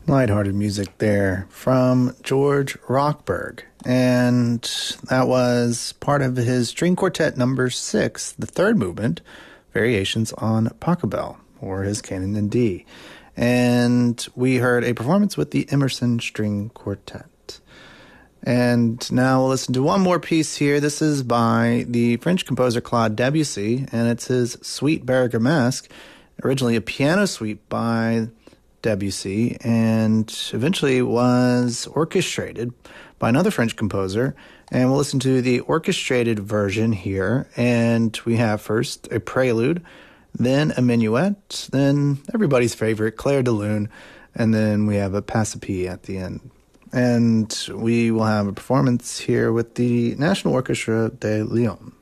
Lighthearted music there from George Rockberg. And that was part of his string quartet number 6, the third movement, Variations on Pachelbel, or his canon in D. And we heard a performance with the Emerson String Quartet. And now we'll listen to one more piece here. This is by the French composer Claude Debussy, and it's his Suite Bergamasque, originally a piano suite by Debussy, and eventually was orchestrated by another French composer. And we'll listen to the orchestrated version here. And we have first a prelude, then a minuet, then everybody's favorite, Clair de Lune, and then we have a Passepis at the end. And we will have a performance here with the National Orchestra de Lyon.